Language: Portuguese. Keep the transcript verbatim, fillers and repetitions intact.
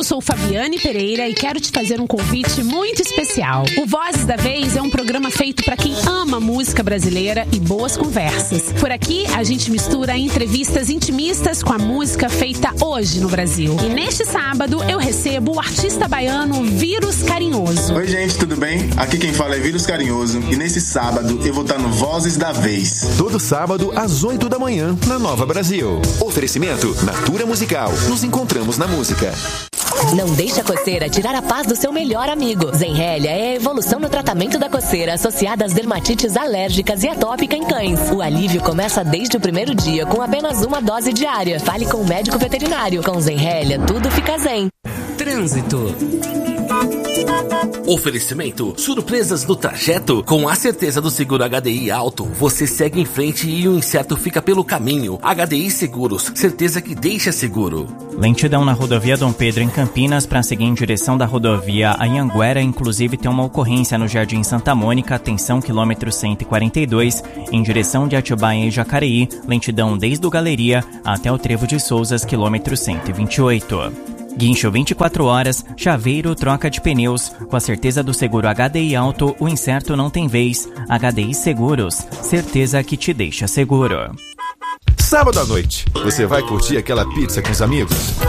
sou Fabiane Pereira e quero te fazer um convite muito especial. O Vozes da Vez é um programa feito para quem ama música brasileira e boas conversas. Por aqui, a gente mistura entrevistas intimistas com a música feita hoje no Brasil. E neste sábado, eu recebo o artista baiano Vírus Carinhoso. Oi, gente, tudo bem? Aqui quem fala é Vírus Carinhoso e nesse sábado eu vou estar no Vozes da Vez. Todo sábado, às oito da manhã, na Nova Brasil. Oferecimento Natura Musical. Nos encontramos na música. Não deixe a coceira tirar a paz do seu melhor amigo. Zenrelia é a evolução no tratamento da coceira associada às dermatites alérgicas e atópica em cães. O alívio começa desde o primeiro dia com apenas uma dose diária. Fale com o médico veterinário. Com Zenrelia, tudo fica zen. Trânsito. Oferecimento: surpresas no trajeto? Com a certeza do seguro H D I alto, você segue em frente e o incerto fica pelo caminho. H D I Seguros, certeza que deixa seguro. Lentidão na rodovia Dom Pedro em Campinas para seguir em direção da rodovia Anhanguera, inclusive tem uma ocorrência no Jardim Santa Mônica, atenção quilômetro cento e quarenta e dois, em direção de Atibaia e Jacareí, lentidão desde o Galeria até o Trevo de Souzas, quilômetro cento e vinte e oito. Guincho vinte e quatro horas, chaveiro, troca de pneus. Com a certeza do seguro H D I alto, o incerto não tem vez. H D I Seguros, certeza que te deixa seguro. Sábado à noite, você vai curtir aquela pizza com os amigos?